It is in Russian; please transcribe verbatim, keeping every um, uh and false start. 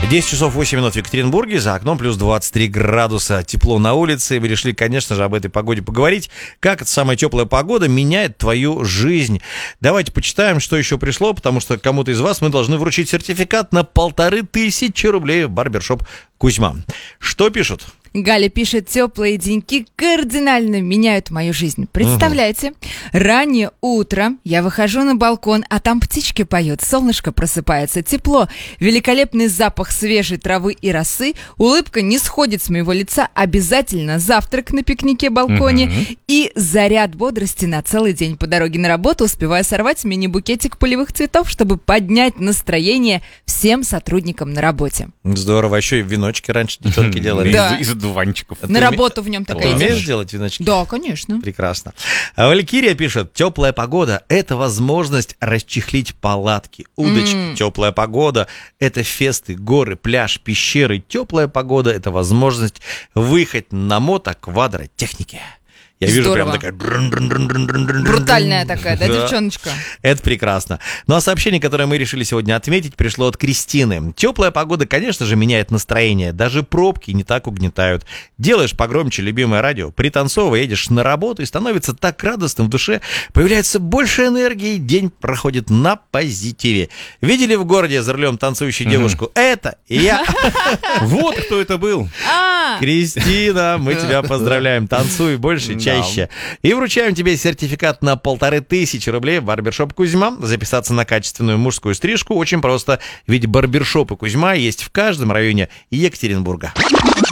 десять часов восемь минут в Екатеринбурге, за окном плюс двадцать три градуса, тепло на улице. Мы решили, конечно же, об этой погоде поговорить. Как эта самая теплая погода меняет твою жизнь? Давайте почитаем, что еще пришло, потому что кому-то из вас мы должны вручить сертификат на полторы тысячи рублей в барбершоп Кузьма. Что пишут? Галя пишет: теплые деньки кардинально меняют мою жизнь. Представляете, угу. Раннее утро, я выхожу на балкон, а там птички поют, солнышко просыпается, тепло, великолепный запах свежей травы и росы, улыбка не сходит с моего лица, обязательно завтрак на пикнике-балконе угу. и заряд бодрости на целый день. По дороге на работу успеваю сорвать мини-букетик полевых цветов, чтобы поднять настроение всем сотрудникам на работе. Здорово, еще и веночки раньше девчонки делали. Да. Дуванчиков. На уме... работу в нем такая. Ты умеешь делать веночки? Да, конечно. Прекрасно. А Валькирия пишет: теплая погода – это возможность расчехлить палатки, удочки. Mm. Теплая погода – это фесты, горы, пляж, пещеры. Теплая погода – это возможность выехать на мотоквадротехнике. Я вижу Здорово. Прям такая... Брутальная такая, да, да, девчоночка? Это прекрасно. Ну а сообщение, которое мы решили сегодня отметить, пришло от Кристины. Теплая погода, конечно же, меняет настроение. Даже пробки не так угнетают. Делаешь погромче любимое радио, пританцовывая, едешь на работу, и становится так радостно в душе. Появляется больше энергии, день проходит на позитиве. Видели в городе за рулем танцующую девушку? Это я. Вот кто это был. Кристина, мы тебя поздравляем. Танцуй больше, чаще. И вручаем тебе сертификат на полторы тысячи рублей в барбершоп Кузьма. Записаться на качественную мужскую стрижку очень просто, ведь барбершопы Кузьма есть в каждом районе Екатеринбурга.